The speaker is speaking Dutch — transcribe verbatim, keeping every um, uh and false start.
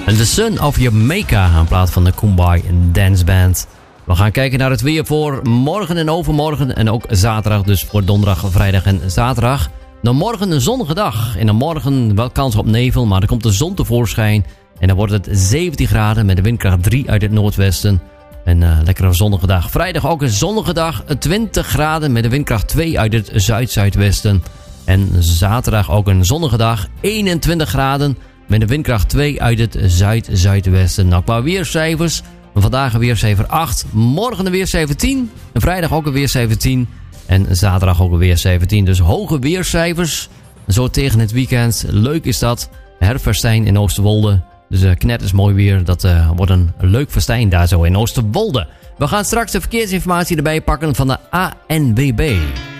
En The Son of Jamaica aan plaats van de Kumbai Dance Band. We gaan kijken naar het weer voor morgen en overmorgen en ook zaterdag. Dus voor donderdag, vrijdag en zaterdag. Dan morgen een zonnige dag. En dan morgen wel kans op nevel, maar er komt de zon tevoorschijn. En dan wordt het zeventien graden met de windkracht drie uit het noordwesten. Een uh, lekkere zonnige dag. Vrijdag ook een zonnige dag. twintig graden met de windkracht twee uit het zuid-zuidwesten. En zaterdag ook een zonnige dag. eenentwintig graden met de windkracht twee uit het zuid-zuidwesten. Nou, qua weercijfers. Vandaag een weercijfer acht. Morgen een weercijfer tien. En vrijdag ook een weercijfer tien. En zaterdag ook een weercijfer tien. Dus hoge weercijfers. Zo tegen het weekend. Leuk is dat. Herfstfestijn in Oosterwolde. Dus uh, knetters mooi weer. Dat uh, wordt een leuk festijn daar zo in Oosterwolde. We gaan straks de verkeersinformatie erbij pakken van de A N W B.